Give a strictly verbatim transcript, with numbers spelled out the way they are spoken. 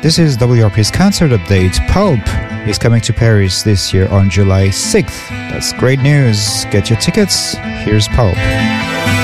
This is W R P's concert update. Pulp is coming to Paris this year on July sixth. That's great news. Get your tickets. Here's Pulp.